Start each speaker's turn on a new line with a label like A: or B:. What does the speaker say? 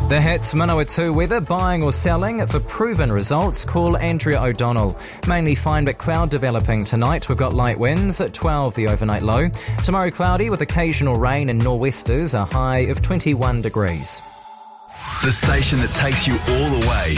A: The hits Manawatu weather, buying or selling. For proven results, call Andrea O'Donnell. Mainly fine but cloud developing tonight. We've got light winds at 12, the overnight low. Tomorrow cloudy with occasional rain and nor'westers, a high of 21 degrees.
B: The station that takes you all the way.